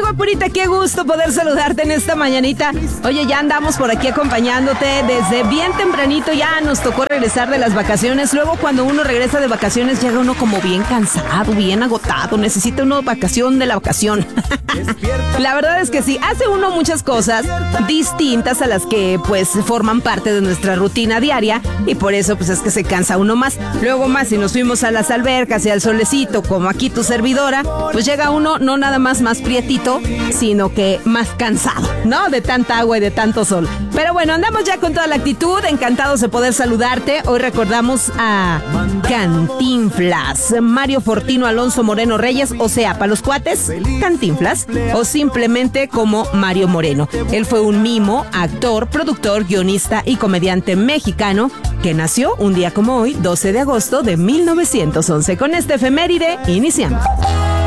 amigo Purita, qué gusto poder saludarte en esta mañanita. Oye, ya andamos por aquí acompañándote desde bien tempranito. Ya nos tocó regresar de las vacaciones. Luego cuando uno regresa de vacaciones llega uno como bien cansado, bien agotado. Necesita una vacación de la vacación. La verdad es que sí, hace uno muchas cosas distintas a las que pues forman parte de nuestra rutina diaria. Y por eso pues es que se cansa uno más. Luego más si nos fuimos a las albercas y al solecito como aquí tu servidora, pues llega uno no nada más prietito, sino que más cansado, ¿no? De tanta agua y de tanto sol. Pero bueno, andamos ya con toda la actitud, encantados de poder saludarte. Hoy recordamos a Cantinflas, Mario Fortino Alonso Moreno Reyes, o sea, para los cuates, Cantinflas, o simplemente como Mario Moreno. Él fue un mimo, actor, productor, guionista y comediante mexicano que nació un día como hoy, 12 de agosto de 1911. Con este efeméride iniciamos.